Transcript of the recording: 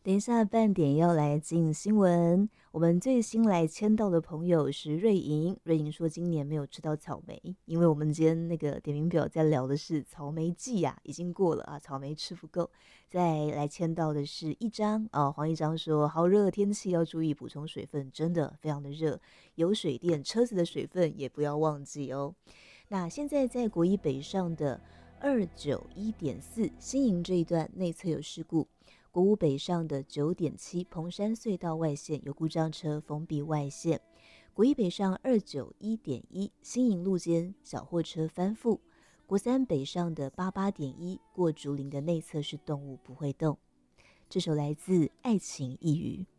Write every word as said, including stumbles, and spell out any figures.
等一下半点要来进新闻，我们最新来签到的朋友是瑞莹。瑞莹说今年没有吃到草莓，因为我们今天那个点名表在聊的是草莓季呀、啊，已经过了啊，草莓吃不够。再来签到的是一张啊，黄一章说好热的天气要注意补充水分，真的非常的热，有水电车子的水分也不要忘记哦。那现在在国一北上的二九一点四新营这一段内侧有事故。国五北上的九点七蓬山隧道外线有故障车封闭外线，国一北上二九一点一新营路间小货车翻覆，国三北上的八八点一过竹林的内侧是动物不会动。这首来自爱情一语。